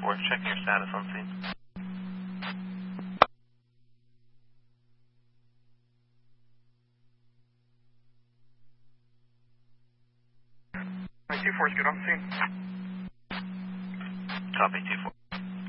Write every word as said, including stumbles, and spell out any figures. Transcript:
four, checking your status on scene. two four is good on scene. Copy, two four.